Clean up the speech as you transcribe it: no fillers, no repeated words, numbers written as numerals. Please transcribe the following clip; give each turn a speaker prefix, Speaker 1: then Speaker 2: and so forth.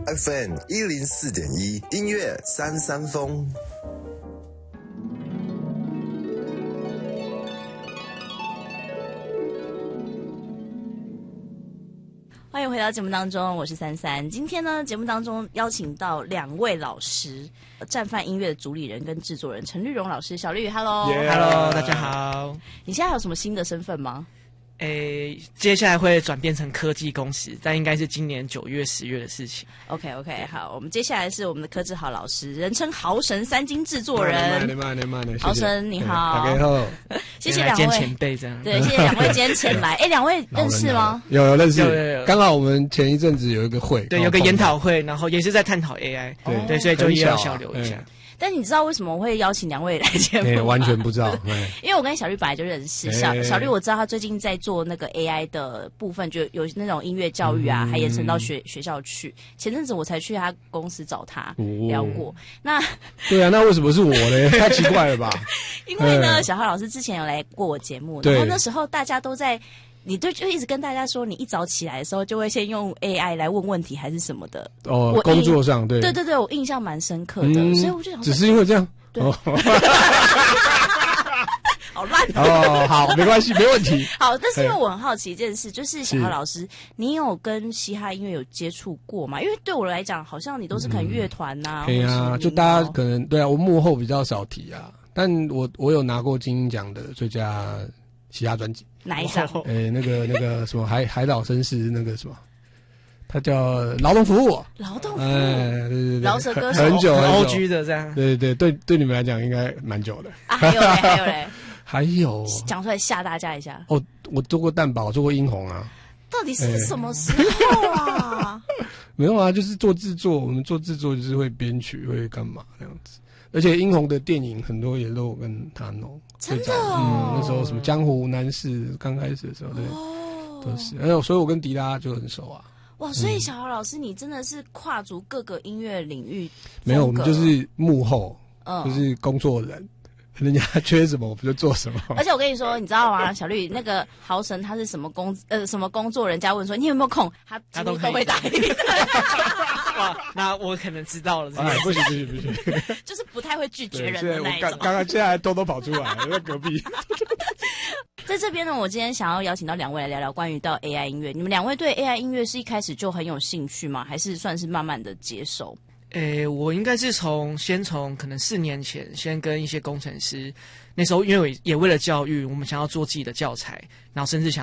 Speaker 1: FM 104.1音乐三三风。
Speaker 2: 欢迎回到节目当中，我是33。今天呢，节目当中邀请到2位老师，战犯音乐的主理人跟制作人陈绿蓉老师，小绿 ，Hello，Hello，
Speaker 3: 大家好。
Speaker 2: 你现在有什么新的身份吗？
Speaker 3: 接下来会转变成科技公司，但应该是今年9月、10月的事情。
Speaker 2: OK， 好，我们接下来是我们的柯志豪老师，人称豪神3金制作人。豪神你好，
Speaker 4: 大家好，
Speaker 2: 谢谢2位
Speaker 3: 兼前辈这样。
Speaker 2: 对，谢谢2位今天前来。2位认识吗？
Speaker 4: 有认识，
Speaker 3: 有。
Speaker 4: 刚好我们前一阵子有一个会，
Speaker 3: 对，有个研讨会，然后也是在探讨 AI， 对，所以就也要交流一下。
Speaker 2: 但你知道为什么我会邀请2位来节目吗？
Speaker 4: 完全不知道，
Speaker 2: 因为我跟小绿本来就认识，小绿我知道他最近在做那个 AI 的部分，就有那种音乐教育啊，还延伸到学校去。前阵子我才去他公司找他聊过。那
Speaker 4: 对啊，那为什么是我呢？太奇怪了吧？
Speaker 2: 因为呢，小浩老师之前有来过我节目，然后那时候大家都在。你就一直跟大家说，你一早起来的时候就会先用 AI 来问问题还是什么的。
Speaker 4: 哦，工作上对，
Speaker 2: 我印象蛮深刻的，所以我就想说，
Speaker 4: 只是因为这样。
Speaker 2: 对。好烂
Speaker 4: 哦，好，没关系，没问题。
Speaker 2: 好，但是因为我很好奇一件事，就是小浩老师，你有跟嘻哈音乐有接触过吗？因为对我来讲，好像你都是可能乐团呐。
Speaker 4: 对啊，就大家可能对啊，我幕后比较少提啊，但我有拿过金鹰奖的最佳嘻哈专辑。
Speaker 2: 哪一张？
Speaker 4: 那个什么海岛绅士那个什么，他叫劳动服务。
Speaker 2: 劳动服务。
Speaker 4: 对，
Speaker 2: 饶舌歌手。
Speaker 4: 很久
Speaker 3: OG 的这样。
Speaker 4: 对，对你们来讲应该蛮久的。
Speaker 2: 啊，还有嘞。
Speaker 4: 还有。
Speaker 2: 讲出来吓大家一下。
Speaker 4: 哦，我做过蛋堡，做过英红啊。
Speaker 2: 到底是什么时候啊？
Speaker 4: 没有啊，就是做制作，我们做制作就是会编曲，会干嘛这样子。而且英红的电影很多也都有跟他弄。
Speaker 2: 真的哦，
Speaker 4: 那时候什么江湖男士刚开始的时候，对，都是。所以我跟迪拉就很熟啊。
Speaker 2: 哇，所以小豪老师，你真的是跨足各个音乐领域。
Speaker 4: 没有，我们就是幕后，就是工作人。人家缺什么我们就做什么。
Speaker 2: 而且我跟你说，你知道吗？小绿那个豪神他是什么工作？人家问说你有没有空，他几乎都会答应。
Speaker 3: 哇，那我可能知道了。
Speaker 4: 不行，
Speaker 2: 就是不太会拒绝人的那一种。
Speaker 4: 刚现在还偷跑出来，在隔壁。
Speaker 2: 在这边呢，我今天想要邀请到2位来聊聊关于到 AI 音乐。你们2位对 AI 音乐是一开始就很有兴趣吗？还是算是慢慢的接受？
Speaker 3: 我应该是先从可能4年前，先跟一些工程师，那时候因为也为了教育，我们想要做自己的教材，然后甚至想